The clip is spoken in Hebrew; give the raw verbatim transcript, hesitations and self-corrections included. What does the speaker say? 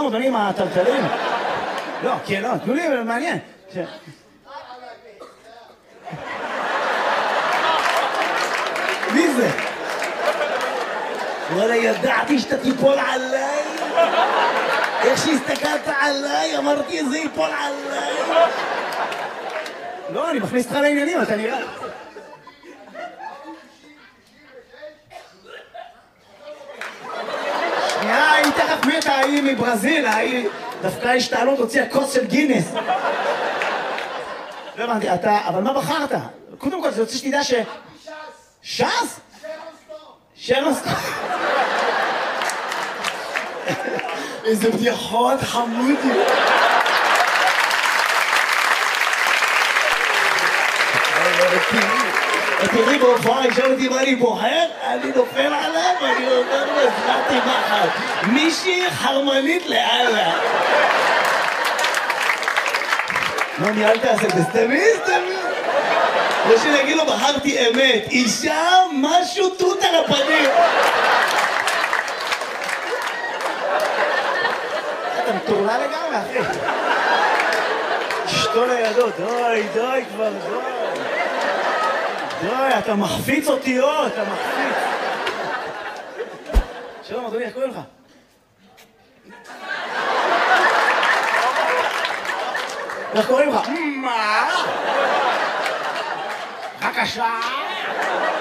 אדוני, עם הטלטלים? לא, כן, לא, תנו לי, מעניין. מי זה? וואלה, ידעתי שאתה תיפול עליי. איך שהסתכלת עליי, אמרתי, זה ייפול עליי. לא, אני מכניס אותך לעניינים, אתה נראה. שנייה, היא תכף מתה, היא מברזיל, היא דווקא השתעלות הוציאה כוס של גינס. לא הבנתי, אתה, אבל מה בחרת? קודם כל, זה רוצה שתדע ש... ש"ס? שרון סטון. איזה בדיחות חמודי. תראי בהופעה, ישאל אותי מה אני בוחר, אני נופל עליו ואני אומר לו, הזכרתי מחר. מישהי חרמנית לאללה. מה ניהלת עשה? זה סתמי, סתמי. או שנגיד לו, בחרתי אמת. אישה, משהו תות על הפנים. אתה מטורלה לגמרי, אחי. אשתו לידו, דוי, דוי כבר, דוי. דוי, אתה מחפיץ אותיות, אתה מחפיץ. שלום, אדוני, איך קוראים לך? איך קוראים לך? מה? בבקשה.